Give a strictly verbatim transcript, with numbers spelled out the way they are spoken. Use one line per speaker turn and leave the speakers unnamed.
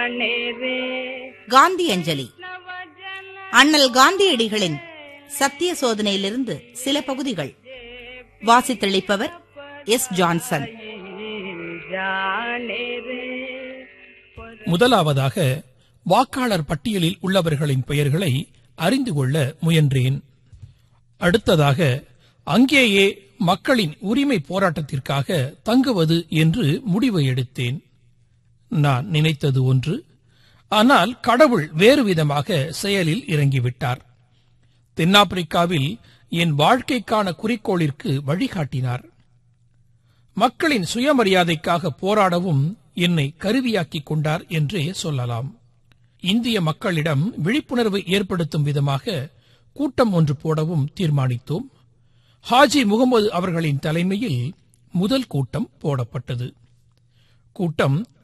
காந்தி அஞ்சலி. அண்ணல் காந்தியடிகளின் சத்திய சோதனையிலிருந்து சில பகுதிகள். வாசித்தளிப்பவர் எஸ் ஜான்சன்.
முதலாவதாக வாக்காளர் பட்டியலில் உள்ளவர்களின் பெயர்களை அறிந்து கொள்ள முயன்றேன். அடுத்ததாக அங்கேயே மக்களின் உரிமை போராட்டத்திற்காக தங்குவது என்று முடிவு எடுத்தேன். நான் நினைத்தது ஒன்று, ஆனால் கடவுள் வேறு விதமாக செயலில் இறங்கிவிட்டார். தென்னாப்பிரிக்காவில் என் வாழ்க்கைக்கான குறிக்கோளிற்கு வழிகாட்டினார். மக்களின் சுயமரியாதைக்காக போராடவும் என்னை கருவியாக்கிக் கொண்டார் என்றே சொல்லலாம். இந்திய மக்களிடம் விழிப்புணர்வு ஏற்படுத்தும் விதமாக கூட்டம் ஒன்று போடவும் தீர்மானித்தோம். ஹாஜி முகமது அவர்களின் தலைமையில் முதல் கூட்டம் போடப்பட்டது. கூட்டம்